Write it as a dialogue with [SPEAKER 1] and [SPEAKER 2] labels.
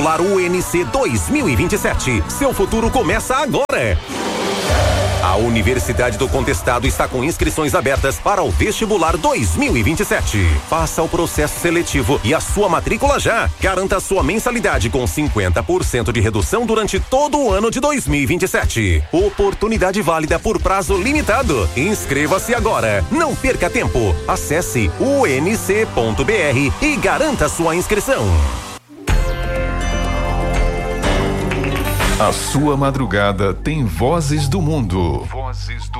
[SPEAKER 1] Vestibular UNC 2027. Seu futuro começa agora. A Universidade do Contestado está com inscrições abertas para o Vestibular 2027. Faça o processo seletivo e a sua matrícula já. Garanta sua mensalidade com 50% de redução durante todo o ano de 2027. Oportunidade válida por prazo limitado. Inscreva-se agora. Não perca tempo. Acesse unc.br e garanta sua inscrição.
[SPEAKER 2] A sua madrugada tem vozes do mundo. Vozes